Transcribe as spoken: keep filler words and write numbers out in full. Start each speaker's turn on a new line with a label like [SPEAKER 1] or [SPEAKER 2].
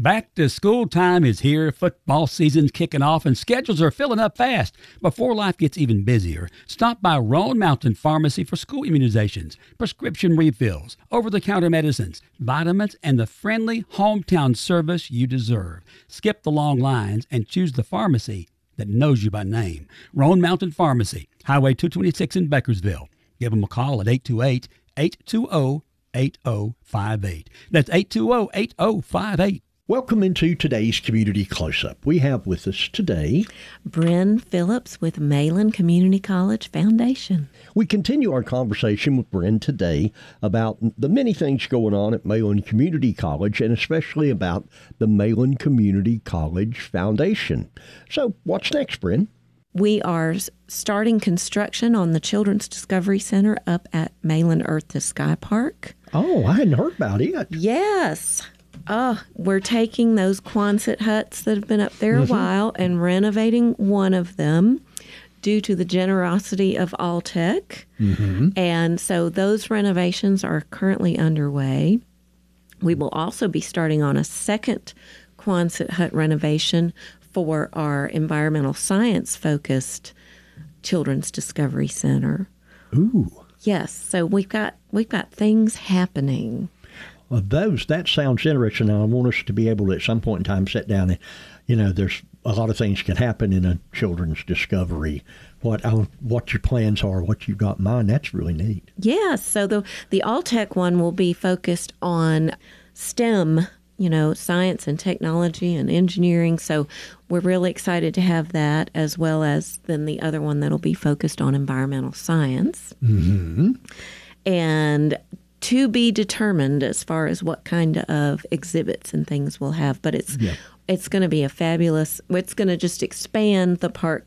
[SPEAKER 1] Back to school time is here. Football season's kicking off and schedules are filling up fast. Before life gets even busier, stop by Roan Mountain Pharmacy for school immunizations, prescription refills, over-the-counter medicines, vitamins, and the friendly hometown service you deserve. Skip the long lines and choose the pharmacy that knows you by name. Roan Mountain Pharmacy, Highway two twenty-six in Beckersville. Give them a call at eight two eight, eight two zero, eight zero five eight. That's eight two zero, eight zero five eight.
[SPEAKER 2] Welcome into today's Community Close-Up. We have with us today
[SPEAKER 3] Bryn Phillips with Malin Community College Foundation.
[SPEAKER 2] We continue our conversation with Bryn today about the many things going on at Malin Community College, and especially about the Malin Community College Foundation. So what's next, Bryn?
[SPEAKER 3] We are starting construction on the Children's Discovery Center up at Malin Earth to Sky Park.
[SPEAKER 2] Oh, I hadn't heard about it.
[SPEAKER 3] Yes. Oh, we're taking those Quonset huts that have been up there
[SPEAKER 2] Mm-hmm.
[SPEAKER 3] a while and renovating one of them due to the generosity of Alltech.
[SPEAKER 2] Mm-hmm.
[SPEAKER 3] And so those renovations are currently underway. We will also be starting on a second Quonset hut renovation for our environmental science-focused Children's Discovery Center.
[SPEAKER 2] Ooh.
[SPEAKER 3] Yes, so we've got we've got things happening.
[SPEAKER 2] Well, those, that sounds interesting. I want us to be able to, at some point in time, sit down and, you know, there's a lot of things can happen in a children's discovery. What uh, what your plans are, what you've got in mind, that's really neat.
[SPEAKER 3] Yes, so the the Alltech one will be focused on STEM, you know, science and technology and engineering. So we're really excited to have that, as well as then the other one that'll be focused on environmental science.
[SPEAKER 2] Mm-hmm.
[SPEAKER 3] And to be determined as far as what kind of exhibits and things we'll have. But it's
[SPEAKER 2] Yeah.
[SPEAKER 3] it's going to be a fabulous, it's going to just expand the park